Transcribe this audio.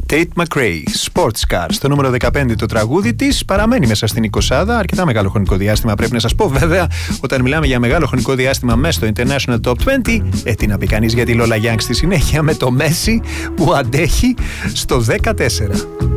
Tate McRae, Sports Car. Στο νούμερο 15 το τραγούδι της παραμένει μέσα στην 20, αρκετά μεγάλο χρονικό διάστημα πρέπει να σας πω βέβαια. Όταν μιλάμε για μεγάλο χρονικό διάστημα μέσα στο International Top 20, τι να πει κανείς για τη Lola Young στη συνέχεια με το Messi που αντέχει στο 14.